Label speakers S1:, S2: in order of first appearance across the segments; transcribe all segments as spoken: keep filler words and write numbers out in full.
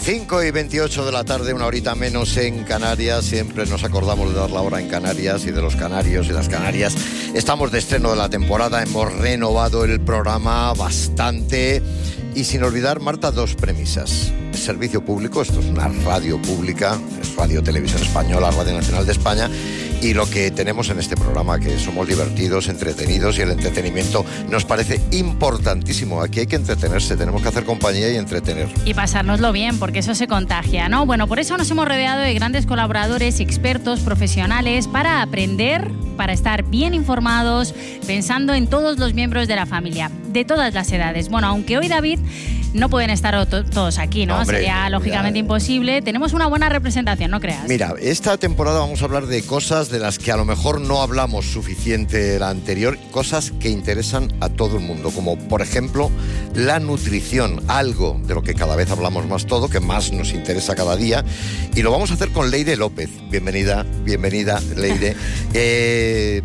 S1: cinco y veintiocho de la tarde, una horita menos en Canarias. Siempre nos acordamos de dar la hora en Canarias y de los canarios y las canarias. Estamos de estreno de la temporada, hemos renovado el programa bastante. Y sin olvidar, Marta, dos premisas. Servicio público, esto es una radio pública, es Radio Televisión Española, Radio Nacional de España. Y lo que tenemos en este programa, que somos divertidos, entretenidos, y el entretenimiento nos parece importantísimo. Aquí hay que entretenerse, tenemos que hacer compañía y entretener.
S2: Y pasárnoslo bien, porque eso se contagia, ¿no? Bueno, por eso nos hemos rodeado de grandes colaboradores, expertos, profesionales, para aprender, para estar bien informados, pensando en todos los miembros de la familia, de todas las edades. Bueno, aunque hoy, David, no pueden estar to- todos aquí, ¿no?
S1: Hombre,
S2: Sería lógicamente
S1: ya...
S2: imposible. Tenemos una buena representación, ¿no creas?
S1: Mira, esta temporada vamos a hablar de cosas de las que a lo mejor no hablamos suficiente la anterior, cosas que interesan a todo el mundo, como por ejemplo la nutrición, algo de lo que cada vez hablamos más todo, que más nos interesa cada día, y lo vamos a hacer con Leire López. Bienvenida, bienvenida, Leire. eh...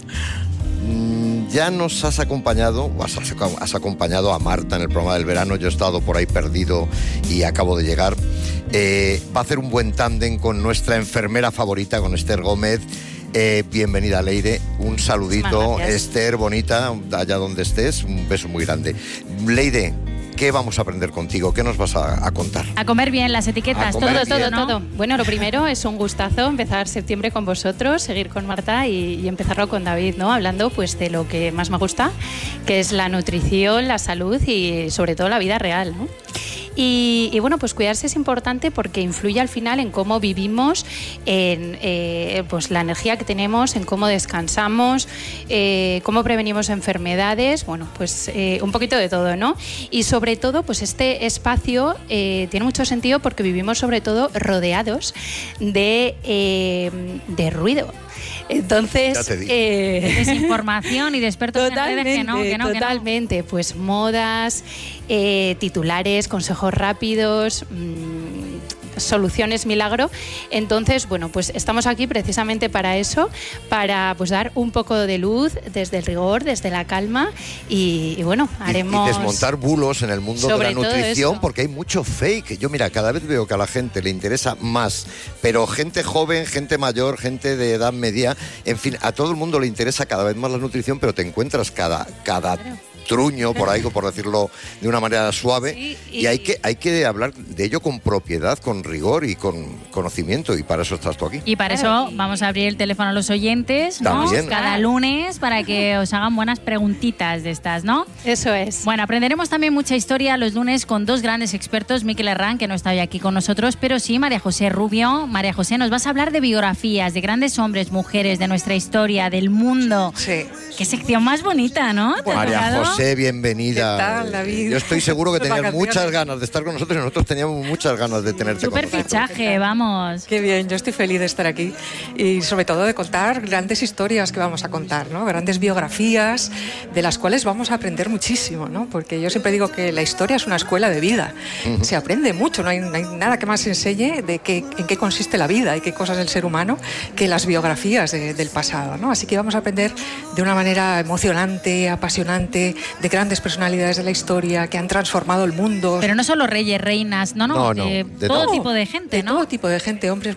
S1: Ya nos has acompañado, o has, has acompañado a Marta en el programa del verano. Yo he estado por ahí perdido y acabo de llegar. Eh, va a hacer un buen tándem con nuestra enfermera favorita, con Esther Gómez. Eh, bienvenida, Leire. Un saludito, Esther, bonita, allá donde estés. Un beso muy grande. Leire, ¿qué vamos a aprender contigo? ¿Qué nos vas a, a contar?
S2: A comer bien las etiquetas, todo,
S3: bien,
S2: todo,
S3: ¿no?
S2: todo.
S3: Bueno, lo primero es un gustazo empezar septiembre con vosotros, seguir con Marta y, y empezarlo con David, ¿no? Hablando pues de lo que más me gusta, que es la nutrición, la salud y sobre todo la vida real, ¿no? Y, y bueno, pues cuidarse es importante porque influye al final en cómo vivimos, en eh, pues la energía que tenemos, en cómo descansamos, eh, cómo prevenimos enfermedades, bueno, pues eh, un poquito de todo, ¿no? Y sobre todo, pues este espacio eh, tiene mucho sentido porque vivimos sobre todo rodeados de, eh, de ruido. Entonces,
S2: eh, de desinformación y de expertos en redes que no, que no,
S3: totalmente,
S2: que no.
S3: Pues modas, eh, titulares, consejos rápidos, mmm, soluciones milagro. Entonces, bueno, pues estamos aquí precisamente para eso, para pues dar un poco de luz desde el rigor, desde la calma y, y bueno, haremos...
S1: Y, y desmontar bulos en el mundo de la nutrición, porque hay mucho fake. Yo, mira, cada vez veo que a la gente le interesa más, pero gente joven, gente mayor, gente de edad media, en fin, a todo el mundo le interesa cada vez más la nutrición, pero te encuentras cada... cada claro. truño por ahí, por decirlo de una manera suave, sí, y, y hay que hay que hablar de ello con propiedad, con rigor y con conocimiento, y para eso estás tú aquí.
S2: Y para eso vamos a abrir el teléfono a los oyentes, ¿no?
S1: También.
S2: Cada lunes, para que os hagan buenas preguntitas de estas, ¿no?
S3: Eso es.
S2: Bueno, aprenderemos también mucha historia los lunes con dos grandes expertos, Miquel Herrán, que no está hoy aquí con nosotros, pero sí María José Rubio. María José, nos vas a hablar de biografías, de grandes hombres, mujeres, de nuestra historia, del mundo.
S4: Sí.
S2: Qué sección más bonita, ¿no?
S1: Bueno, María José, bienvenida.
S4: ¿Qué tal, David?
S1: Yo estoy seguro que tenías muchas ganas de estar con nosotros y nosotros teníamos muchas ganas de tenerte
S2: Super
S1: con nosotros.
S2: fichaje, vamos.
S4: Qué bien, yo estoy feliz de estar aquí y sobre todo de contar grandes historias que vamos a contar, ¿no? Grandes biografías de las cuales vamos a aprender muchísimo, ¿no? Porque yo siempre digo que la historia es una escuela de vida. Uh-huh. Se aprende mucho, no hay, no hay nada que más enseñe de qué, en qué consiste la vida y qué cosas es el ser humano que las biografías de, del pasado, ¿no? Así que vamos a aprender de una manera emocionante, apasionante, de grandes personalidades de la historia que han transformado el mundo.
S2: Pero no solo reyes, reinas, no, no,
S1: no, no
S2: de,
S1: de
S2: todo
S1: no,
S2: tipo de gente,
S4: de
S2: ¿no?
S4: todo tipo de gente, hombres,